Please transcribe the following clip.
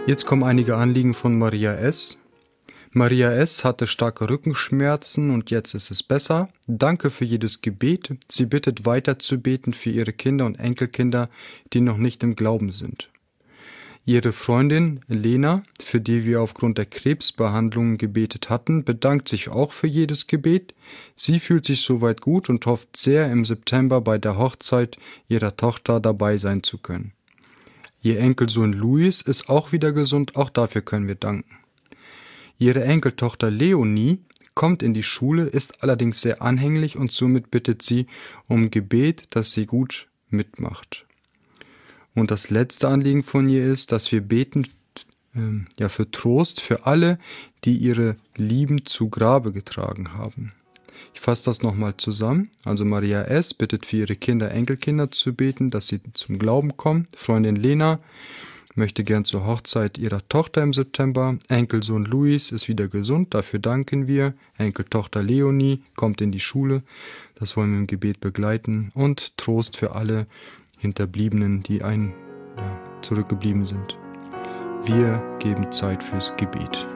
Jetzt kommen einige Anliegen von Maria S. Maria S. hatte starke Rückenschmerzen und jetzt ist es besser. Danke für jedes Gebet. Sie bittet weiter zu beten für ihre Kinder und Enkelkinder, die noch nicht im Glauben sind. Ihre Freundin Lena, für die wir aufgrund der Krebsbehandlung gebetet hatten, bedankt sich auch für jedes Gebet. Sie fühlt sich soweit gut und hofft sehr, im September bei der Hochzeit ihrer Tochter dabei sein zu können. Ihr Enkelsohn Luis ist auch wieder gesund, auch dafür können wir danken. Ihre Enkeltochter Leonie kommt in die Schule, ist allerdings sehr anhänglich und somit bittet sie um Gebet, dass sie gut mitmacht. Und das letzte Anliegen von ihr ist, dass wir beten für Trost für alle, die ihre Lieben zu Grabe getragen haben. Ich fasse das nochmal zusammen. Also Maria S. bittet für ihre Kinder, Enkelkinder zu beten, dass sie zum Glauben kommen. Freundin Lena möchte gern zur Hochzeit ihrer Tochter im September. Enkelsohn Luis ist wieder gesund, dafür danken wir. Enkeltochter Leonie kommt in die Schule, das wollen wir im Gebet begleiten. Und Trost für alle Hinterbliebenen, die zurückgeblieben sind. Wir geben Zeit fürs Gebet.